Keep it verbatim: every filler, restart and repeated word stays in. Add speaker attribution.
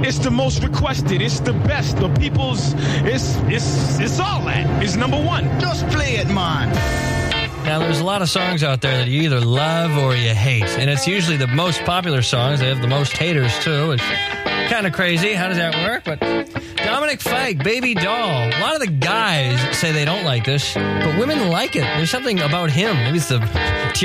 Speaker 1: It's the most requested. It's the best. The people's. It's it's it's all that. It's number one.
Speaker 2: Just play it, man.
Speaker 3: Now, there's a lot of songs out there that you either love or you hate. And it's usually the most popular songs. They have the most haters, too. It's kind of crazy. How does that work? But Dominic Fike, Baby Doll. A lot of the guys say they don't like this, but women like it. There's something about him. Maybe it's the